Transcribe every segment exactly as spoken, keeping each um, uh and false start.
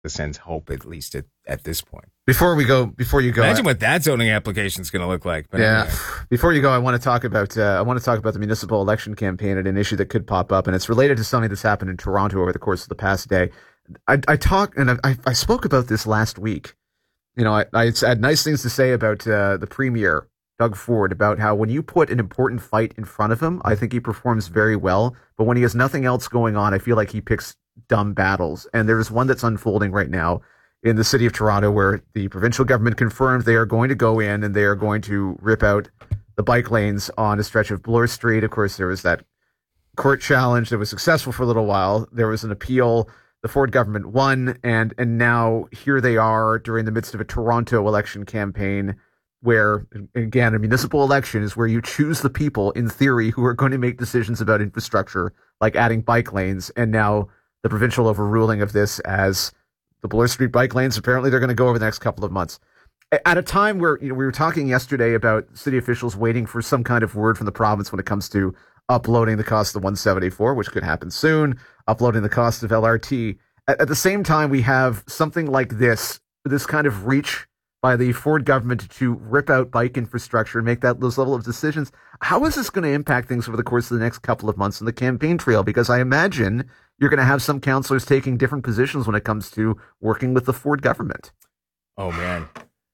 sense hope, at least at, at this point. Before we go, before you go, imagine I, what that zoning application is going to look like. But yeah. Anyway. Before you go, I want to talk about uh, I want to talk about the municipal election campaign and an issue that could pop up, and it's related to something that's happened in Toronto over the course of the past day. I, I talked and I, I spoke about this last week. You know, I, I had nice things to say about uh, the premier, Doug Ford, about how when you put an important fight in front of him, I think he performs very well. But when he has nothing else going on, I feel like he picks dumb battles. And there's one that's unfolding right now in the city of Toronto where the provincial government confirmed they are going to go in and they are going to rip out the bike lanes on a stretch of Bloor Street. Of course, there was that court challenge that was successful for a little while. There was an appeal. The Ford government won, and and now here they are during the midst of a Toronto election campaign where, again, a municipal election is where you choose the people, in theory, who are going to make decisions about infrastructure, like adding bike lanes, and now the provincial overruling of this as the Bloor Street bike lanes, apparently they're going to go over the next couple of months. At a time where, you know, we were talking yesterday about city officials waiting for some kind of word from the province when it comes to uploading the cost of the one seventy-four, which could happen soon, uploading the cost of L R T. At, at the same time, we have something like this, this kind of reach by the Ford government to rip out bike infrastructure and make that those level of decisions. How is this going to impact things over the course of the next couple of months on the campaign trail? Because I imagine you're going to have some councillors taking different positions when it comes to working with the Ford government. Oh, man.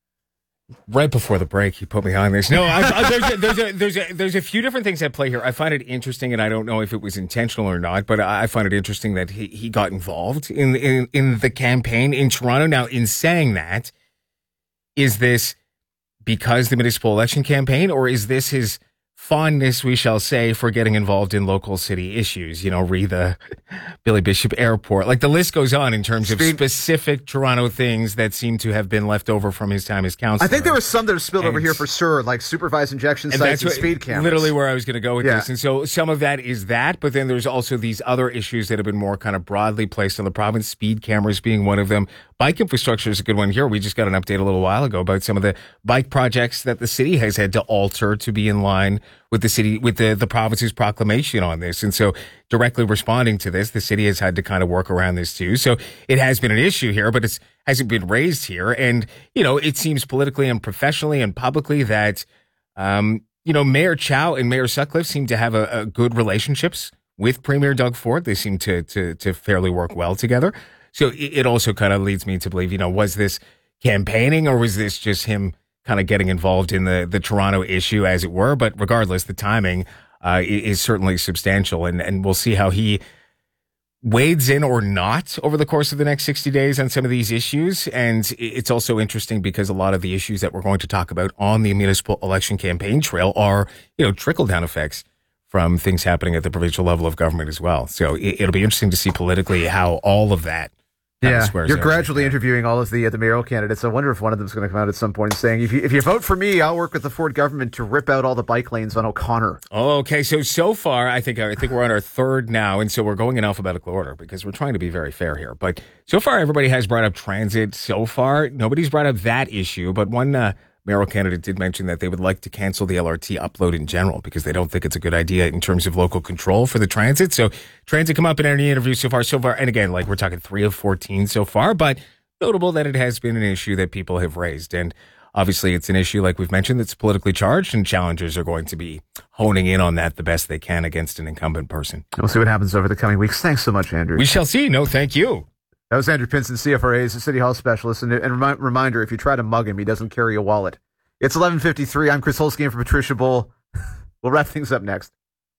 Right before the break, you put me on this. No, I, I, there's, a, there's, a, there's, a, there's a few different things at play here. I find it interesting, and I don't know if it was intentional or not, but I find it interesting that he, he got involved in, in, in the campaign in Toronto. Now, in saying that, is this because the municipal election campaign, or is this his fondness, we shall say, for getting involved in local city issues? You know, re the Billy Bishop Airport. Like, the list goes on in terms of specific Toronto things that seem to have been left over from his time as councillor. I think there was some that have spilled and, over here for sure, like supervised injection and sites and what, speed cameras. Literally where I was going to go with yeah. this. And so some of that is that, but then there's also these other issues that have been more kind of broadly placed on the province, speed cameras being one of them. Bike infrastructure is a good one here. We just got an update a little while ago about some of the bike projects that the city has had to alter to be in line with the city, with the, the province's proclamation on this. And so directly responding to this, the city has had to kind of work around this too. So it has been an issue here, but it's hasn't been raised here. And, you know, it seems politically and professionally and publicly that, um, you know, Mayor Chow and Mayor Sutcliffe seem to have a, a good relationships with Premier Doug Ford. They seem to, to, to fairly work well together. So it also kind of leads me to believe, you know, was this campaigning or was this just him kind of getting involved in the, the Toronto issue, as it were? But regardless, the timing uh, is certainly substantial, and, and we'll see how he wades in or not over the course of the next sixty days on some of these issues. And it's also interesting because a lot of the issues that we're going to talk about on the municipal election campaign trail are, you know, trickle-down effects from things happening at the provincial level of government as well. So it, it'll be interesting to see politically how all of that Yeah, you're gradually interviewing all of the uh, the mayoral candidates. I wonder if one of them is going to come out at some point and saying, if you, if you vote for me, I'll work with the Ford government to rip out all the bike lanes on O'Connor. Oh, okay. So, so far, I think I think we're on our third now, and so we're going in alphabetical order because we're trying to be very fair here. But so far, everybody has brought up transit so far. Nobody's brought up that issue, but one uh, mayoral candidate did mention that they would like to cancel the L R T upload in general because they don't think it's a good idea in terms of local control for the transit. So transit come up in any interview so far, so far. And again, like we're talking three of fourteen so far, but notable that it has been an issue that people have raised. And obviously it's an issue, like we've mentioned, that's politically charged, and challengers are going to be honing in on that the best they can against an incumbent person. We'll see what happens over the coming weeks. Thanks so much, Andrew. We shall see. No, thank you. That was Andrew Pinson, C F R A's City Hall specialist. And a remi- reminder, if you try to mug him, he doesn't carry a wallet. It's eleven fifty-three. I'm Chris Holsky in for Patricia Bull. We'll wrap things up next.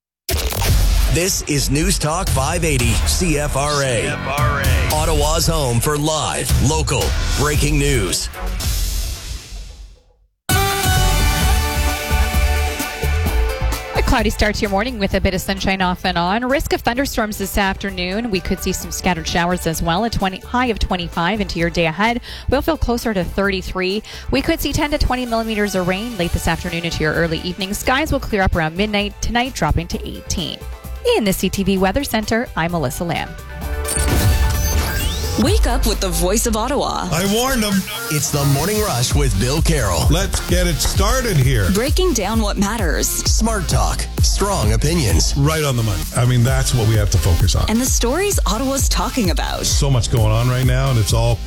This is News Talk five eighty C F R A. C F R A. Ottawa's home for live, local, breaking news. Cloudy start to your morning with a bit of sunshine off and on. Risk of thunderstorms this afternoon. We could see some scattered showers as well. A twenty high of twenty-five into your day ahead. We'll feel closer to thirty-three. We could see ten to twenty millimeters of rain late this afternoon into your early evening. Skies will clear up around midnight tonight, dropping to eighteen. In the C T V Weather Center, I'm Melissa Lamb. Wake up with the voice of Ottawa. I warned them. It's the Morning Rush with Bill Carroll. Let's get it started here. Breaking down what matters. Smart talk, strong opinions. Right on the money. I mean, that's what we have to focus on. And the stories Ottawa's talking about. So much going on right now, and it's all